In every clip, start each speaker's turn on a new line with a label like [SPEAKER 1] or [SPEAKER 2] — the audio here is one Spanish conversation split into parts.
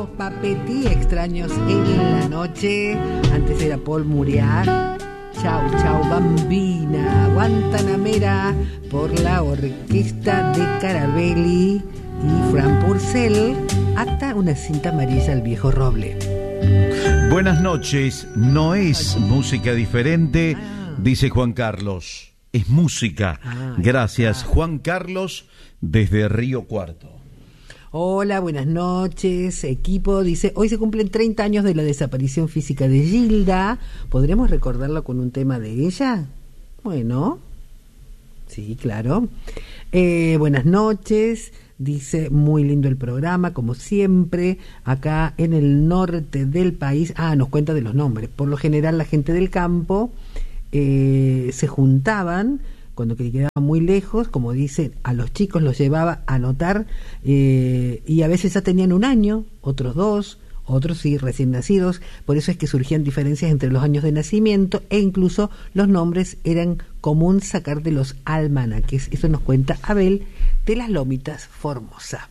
[SPEAKER 1] Papetí, Extraños en la noche. Antes era Paul Muriat. Chau, chau, bambina. Guantanamera por la orquesta de Carabelli y Fran Purcell. Hasta una cinta amarilla al viejo roble.
[SPEAKER 2] Buenas noches. No es música diferente, dice Juan Carlos. Es música. Gracias, Juan Carlos, desde Río Cuarto.
[SPEAKER 1] Hola, buenas noches, equipo. Dice, hoy se cumplen 30 años de la desaparición física de Gilda. ¿Podremos recordarlo con un tema de ella? Bueno, sí, claro. Buenas noches. Dice, muy lindo el programa, como siempre, acá en el norte del país. Nos cuenta de los nombres. Por lo general, la gente del campo se juntaban cuando quedaba muy lejos, como dice, a los chicos los llevaba a anotar y a veces ya tenían un año, otros 2, otros sí, recién nacidos. Por eso es que surgían diferencias entre los años de nacimiento e incluso los nombres eran común sacar de los almanaques. Eso nos cuenta Abel de las Lomitas, Formosa.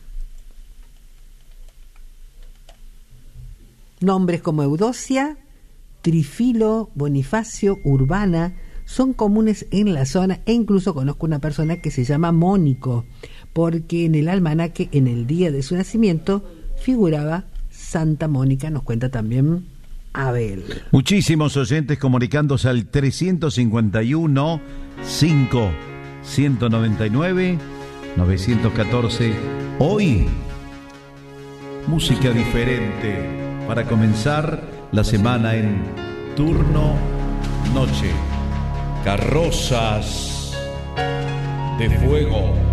[SPEAKER 1] Nombres como Eudocia, Trifilo, Bonifacio, Urbana son comunes en la zona, e incluso conozco una persona que se llama Mónico, porque en el almanaque, en el día de su nacimiento, figuraba Santa Mónica, nos cuenta también Abel.
[SPEAKER 2] Muchísimos oyentes comunicándose al 351 5 199 914. Hoy, música diferente para comenzar la semana en turno noche. Carrozas de fuego.